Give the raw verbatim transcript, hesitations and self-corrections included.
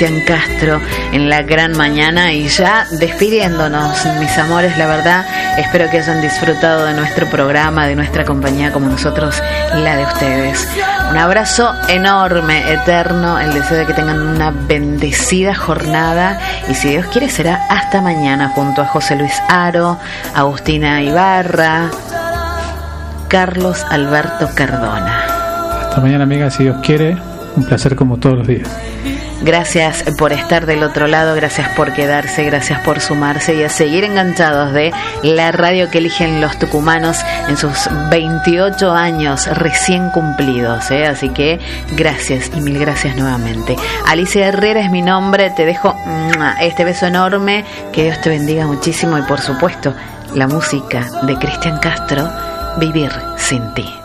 Cristian Castro en la gran mañana y ya despidiéndonos, mis amores, la verdad, espero que hayan disfrutado de nuestro programa, de nuestra compañía como nosotros la de ustedes. Un abrazo enorme, eterno, el deseo de que tengan una bendecida jornada y si Dios quiere será hasta mañana junto a José Luis Aro, Agustina Ibarra, Carlos Alberto Cardona. Hasta mañana, amiga, si Dios quiere, un placer como todos los días. Gracias por estar del otro lado, gracias por quedarse, gracias por sumarse y a seguir enganchados de la radio que eligen los tucumanos en sus veintiocho años recién cumplidos, ¿eh? Así que gracias y mil gracias nuevamente. Alicia Herrera es mi nombre, te dejo este beso enorme, que Dios te bendiga muchísimo y por supuesto la música de Cristian Castro, Vivir sin ti.